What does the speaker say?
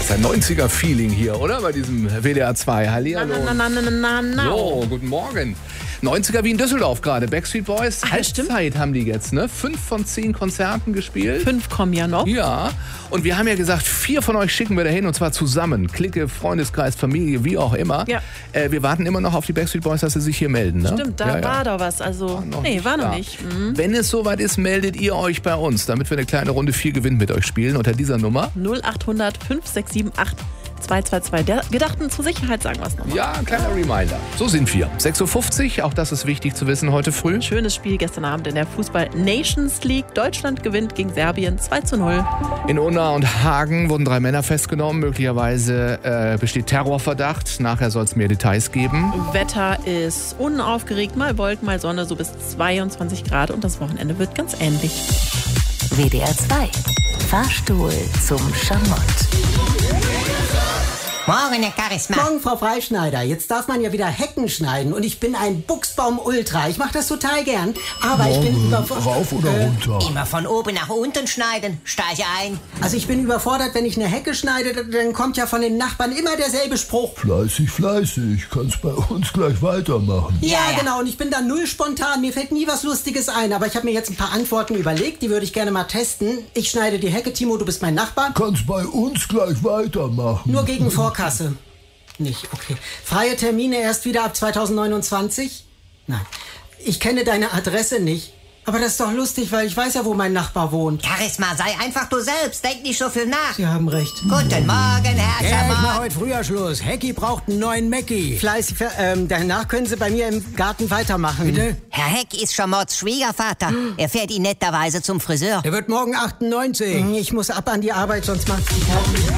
ist ein 90er-Feeling hier, oder? Bei diesem WDR 2. Hallihallo. So, guten Morgen. 90er wie in Düsseldorf gerade. Backstreet Boys, Halbzeit haben die jetzt, ne? 5 von 10 Konzerten gespielt. 5 kommen ja noch. Ja, und wir haben ja gesagt, 4 von euch schicken wir dahin und zwar zusammen. Clique, Freundeskreis, Familie, wie auch immer. Ja. Wir warten immer noch auf die Backstreet Boys, dass sie sich hier melden, ne? Stimmt, da war doch was. Also, war noch nicht. Mhm. Wenn es soweit ist, meldet ihr euch bei uns, damit wir eine kleine Runde 4 Gewinn mit euch spielen unter dieser Nummer. 0800 567 8222. Wir dachten, zur Sicherheit sagen wir es nochmal. Ja, ein kleiner Reminder. So sind wir. 6.50 Uhr, auch das ist wichtig zu wissen heute früh. Schönes Spiel gestern Abend in der Fußball-Nations League. Deutschland gewinnt gegen Serbien 2:0. In Unna und Hagen wurden 3 Männer festgenommen. Möglicherweise besteht Terrorverdacht. Nachher soll es mehr Details geben. Wetter ist unaufgeregt. Mal Wolken, mal Sonne, so bis 22 Grad. Und das Wochenende wird ganz ähnlich. WDR 2. Fahrstuhl zum Schamott. Morgen, Herr Charisma. Morgen, Frau Freischneider. Jetzt darf man ja wieder Hecken schneiden und ich bin ein Buchsbaum-Ultra. Ich mache das total gern, aber ich bin überfordert. Rauf oder runter? Immer von oben nach unten schneiden. Steige ein. Also ich bin überfordert, wenn ich eine Hecke schneide, dann kommt ja von den Nachbarn immer derselbe Spruch. Fleißig, fleißig. Kannst bei uns gleich weitermachen. Ja, genau. Und ich bin da null spontan. Mir fällt nie was Lustiges ein. Aber ich habe mir jetzt ein paar Antworten überlegt. Die würde ich gerne mal testen. Ich schneide die Hecke. Timo, du bist mein Nachbar. Kannst bei uns gleich weitermachen. Nur gegen Vorkasse. Nicht, okay. Freie Termine erst wieder ab 2029? Nein. Ich kenne deine Adresse nicht. Aber das ist doch lustig, weil ich weiß ja, wo mein Nachbar wohnt. Charisma, sei einfach du selbst. Denk nicht so viel nach. Sie haben recht. Guten Morgen, Herr Ja, ich mach Schamott. heute früher Schluss. Hecki braucht einen neuen Mackie. Fleißig, danach können Sie bei mir im Garten weitermachen. Bitte? Herr Heck ist Schamotts Schwiegervater. Er fährt ihn netterweise zum Friseur. Der wird morgen 98. Ich muss ab an die Arbeit, sonst macht's die Kerben.